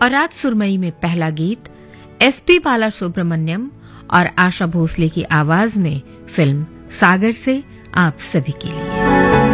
और आज सुरमई में पहला गीत एसपी बालासुब्रमण्यम और आशा भोसले की आवाज में फिल्म सागर से आप सभी के लिए।